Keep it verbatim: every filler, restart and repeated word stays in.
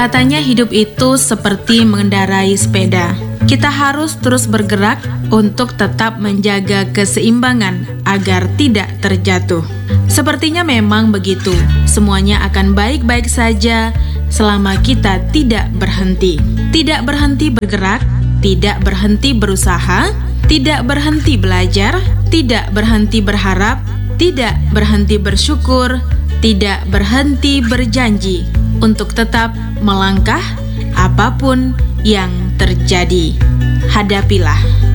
Katanya hidup itu seperti mengendarai sepeda. Kita harus terus bergerak untuk tetap menjaga keseimbangan agar tidak terjatuh. Sepertinya memang begitu, semuanya akan baik-baik saja selama kita tidak berhenti. Tidak berhenti bergerak, tidak berhenti berusaha, tidak berhenti belajar, tidak berhenti berharap, tidak berhenti bersyukur, tidak berhenti berjanji untuk tetap melangkah apapun yang terjadi. Hadapilah.